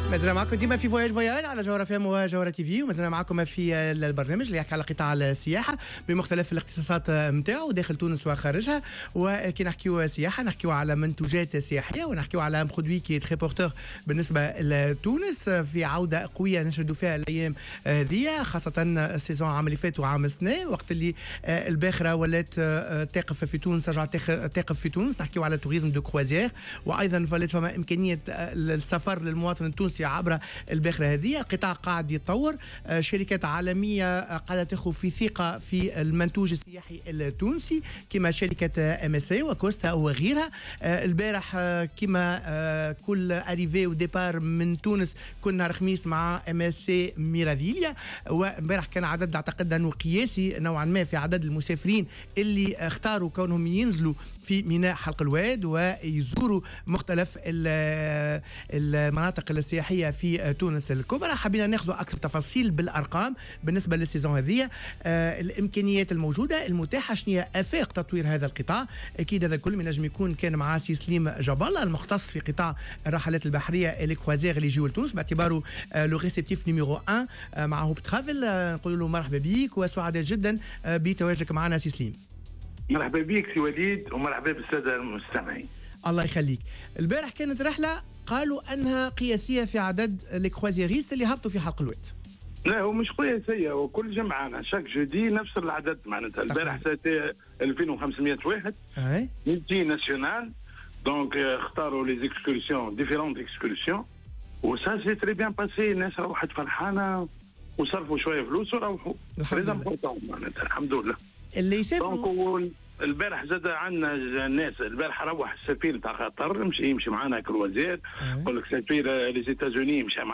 مازلنا معكم ديما في فواياج على جوهرة فام وجوهرة تي في، ومازلنا معكم في البرنامج اللي يحكي على قطاع السياحة بمختلف الاختصاصات نتاعو داخل تونس وخارجها. وكي نحكيو سياحة نحكيو على منتوجات سياحية ونحكيو على برودوي كي تري بورتور بالنسبة لتونس في عودة قوية نشهدوا فيها الأيام هذه، خاصة السيزون عام اللي فات وعام السنة، وقت اللي الباخرة ولات تقف في تونس، رجعت تقف في تونس. نحكيو على توريزم دو كروازير، وأيضا فلات فما إمكانية السفر للمواطن التونسي عبر الباخرة هذه. القطاع قاعد يتطور، شركات عالمية قاعدة تاخذ في ثقة في المنتوج السياحي التونسي كما شركة MSC وكوستا وغيرها. البارح كما كل أريفي وديبار من تونس كل نهار خميس مع MSC ميرافيليا، وامبارح كان عدد اعتقد أنه قياسي نوعا ما في عدد المسافرين اللي اختاروا كونهم ينزلوا في ميناء حلق الواد ويزوروا مختلف المناطق السياحية في تونس الكبرى. حبينا ناخذ أكثر تفاصيل بالأرقام بالنسبة للسيزون هذه، الإمكانيات الموجودة المتاحة، شنو آفاق تطوير هذا القطاع. أكيد هذا الكل من نجم يكون كان مع سي سليم جبال المختص في قطاع الرحلات البحرية الكروازير اللي يجيو لتونس باعتباره لو ريسبتيف نيميرو 1 مع هوب ترافل. نقول له مرحبا بك وسعداء جدا بتواجدك معنا سي سليم. مرحبا بك سي وليد ومرحبا بالساده المستمعين. الله يخليك. البارح كانت رحله قالوا انها قياسيه في عدد الكروازيريست اللي هبطوا في حلق الواد. لا هو مش قياسيه، وكل جمعه شاك جودي نفس العدد معناتها. البارح ساتي 2500 واحد ملتي ناسيونال، دونك اختاروا لي اكسكورسيون ديفيرونت اكسكورسيون وسا سي تري بيان باسي. الناس روحت فرحانه وصرفوا شويه فلوس وروحوا. معناتها الحمد لله. اللي يسافروا البارح زاد عندنا الناس، البارح روح السفير تاع قطر يمشي معنا كروازير، يقول لك سفير لي زيتازوني مشى